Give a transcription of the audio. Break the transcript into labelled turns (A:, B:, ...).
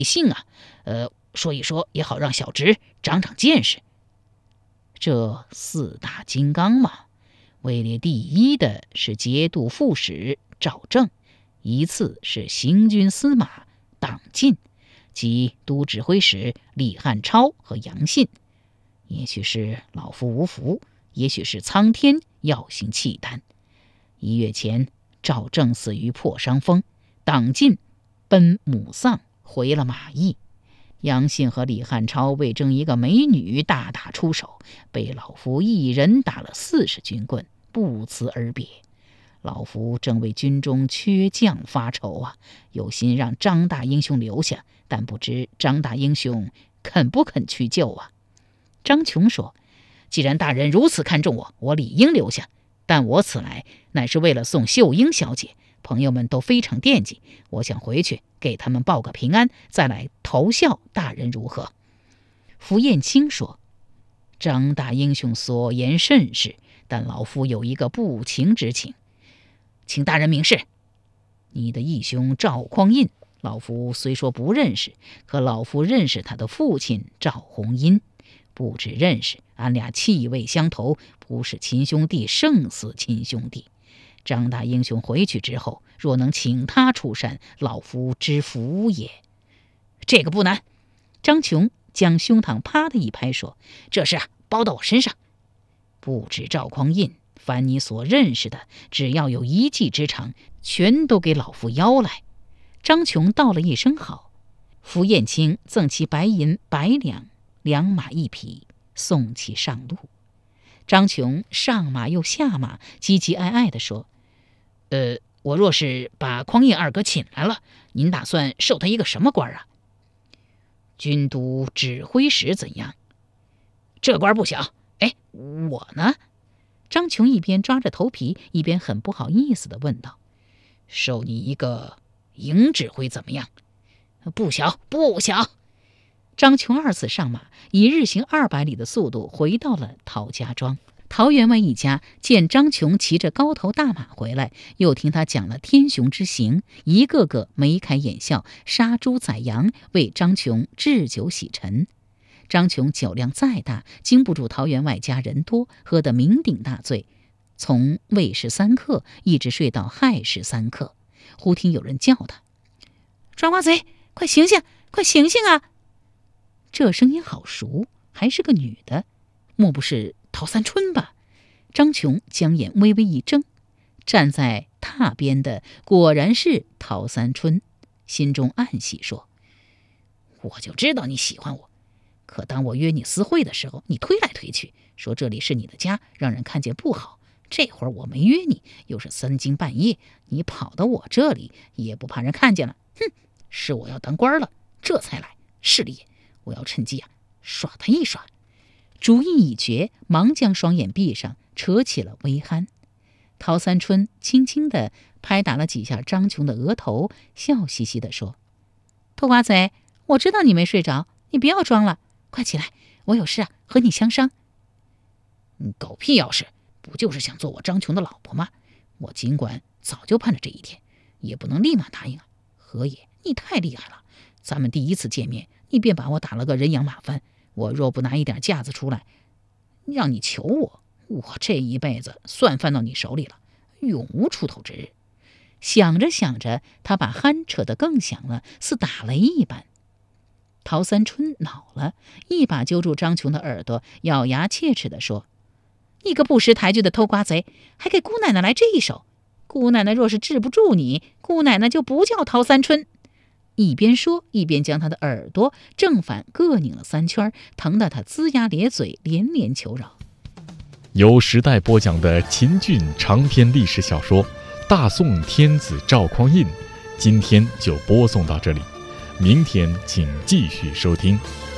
A: 性啊，说一说也好让小侄长长见识。这四大金刚嘛，位列第一的是节度副使赵正，依次是行军司马党进及都指挥使李汉超和杨信。也许是老夫无福，也许是苍天要行契丹。1月前，赵正死于破伤风，党进奔母丧回了马邑。杨信和李汉超为争一个美女大打出手，被老夫一人打了40军棍，不辞而别。老夫正为军中缺将发愁啊，有心让张大英雄留下，但不知张大英雄肯不肯去救啊。张琼说，既然大人如此看重我，我理应留下，但我此来乃是为了送秀英小姐，朋友们都非常惦记，我想回去给他们报个平安，再来投效大人如何？符彦卿说，张大英雄所言甚是，但老夫有一个不情之请，请大人明示。你的义兄赵匡胤，老夫虽说不认识，可老夫认识他的父亲赵弘殷，不只认识，俺俩气味相投，不是亲兄弟胜似亲兄弟。张大英雄回去之后，若能请他出山，老夫之福也。这个不难。张琼将胸膛啪的一拍说，这事包到我身上。不止赵匡胤，凡你所认识的，只要有一技之长，全都给老夫邀来。张琼道了一声好，符彦卿赠其白银100两，2马1匹，送其上路。张琼上马又下马，唧唧哀哀地说，我若是把匡胤二哥请来了，您打算授他一个什么官啊？军都指挥使怎样？这官不小。我呢？张琼一边抓着头皮，一边很不好意思地问道，授你一个营指挥怎么样？不小，不小。张琼2次上马，以日行200里的速度回到了陶家庄。陶员外一家见张琼骑着高头大马回来，又听他讲了天雄之行，一个个眉开眼笑，杀猪宰羊，为张琼置酒洗尘。张琼酒量再大，经不住陶员外家人多，喝得酩酊大醉，从未时3刻一直睡到亥时3刻。忽听有人叫他，抓瓜贼，快醒醒，快醒醒啊！这声音好熟，还是个女的，莫不是陶三春吧？张琼将眼微微一睁，站在榻边的果然是陶三春，心中暗喜说，我就知道你喜欢我，可当我约你私会的时候，你推来推去，说这里是你的家，让人看见不好。这会儿我没约你，又是3更半夜，你跑到我这里，也不怕人看见了。哼，是我要当官了，这才来，是理也。我要趁机耍他一耍。主意已决，忙将双眼闭上，扯起了微鼾。陶三春轻轻地拍打了几下张琼的额头，笑嘻嘻地说，偷瓜贼，我知道你没睡着，你不要装了，快起来，我有事和你相商。狗屁要事，不就是想做我张琼的老婆吗？我尽管早就盼着这一天，也不能立马答应啊。何爷，你太厉害了，咱们第1次见面，你便把我打了个人仰马翻，我若不拿一点架子出来，让你求我，我这一辈子算翻到你手里了，永无出头之日。想着想着，他把鼾扯得更响了，似打雷一般。陶三春恼了，一把揪住张琼的耳朵，咬牙切齿地说，你个不识抬举的偷瓜贼，还给姑奶奶来这一手，姑奶奶若是治不住你，姑奶奶就不叫陶三春。一边说，一边将他的耳朵正反各拧了3圈，疼得他龇牙咧嘴，连连求饶。
B: 由时代播讲的秦俊长篇历史小说《大宋天子赵匡胤》，今天就播送到这里，明天请继续收听。